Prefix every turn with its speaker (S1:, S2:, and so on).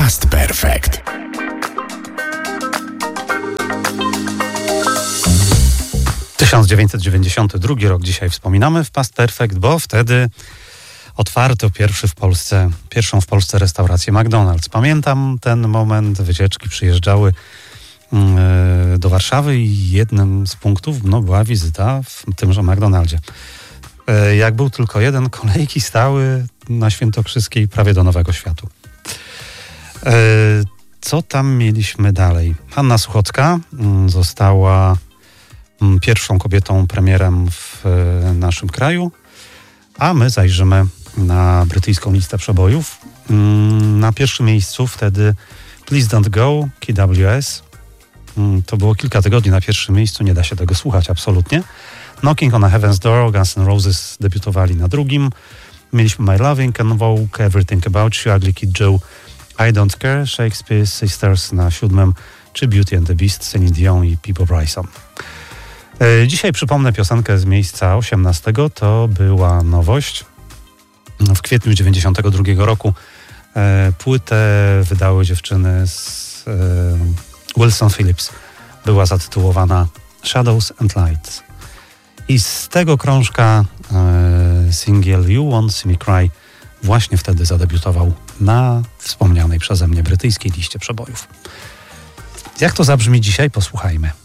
S1: Past Perfect.
S2: W 1992 rok dzisiaj wspominamy w Past Perfect, bo wtedy otwarto pierwszą w Polsce restaurację McDonald's. Pamiętam ten moment, wycieczki przyjeżdżały do Warszawy i jednym z punktów była wizyta w tymże McDonaldzie. Jak był tylko jeden, kolejki stały na Świętokrzyskiej prawie do Nowego Światu. Co tam mieliśmy dalej? Hanna Suchocka została pierwszą kobietą premierem w naszym kraju, a my zajrzymy na brytyjską listę przebojów. Na pierwszym miejscu wtedy Please Don't Go, KWS. To było kilka tygodni na pierwszym miejscu, nie da się tego słuchać absolutnie. Knocking on a Heaven's Door, Guns N' Roses debiutowali na drugim. Mieliśmy My Loving and Vogue, Everything About You, Ugly Kid Joe, I Don't Care, Shakespeare's Sisters na 7, czy Beauty and the Beast, Celine Dion i Peabo Bryson. Dzisiaj przypomnę piosenkę z miejsca 18, to była nowość. W kwietniu 92 roku płytę wydały dziewczyny z Wilson Phillips. Była zatytułowana Shadows and Lights. I z tego krążka singiel You Won't See Me Cry właśnie wtedy zadebiutował na wspomnianej przeze mnie brytyjskiej liście przebojów. Jak to zabrzmi dzisiaj? Posłuchajmy.